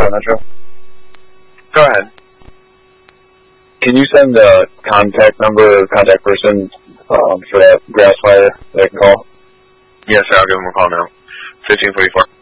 Metro? Go ahead. Can you send the contact number or contact person for that grass fire that I can call? Yes, sir. I'll give him a call now. 1544.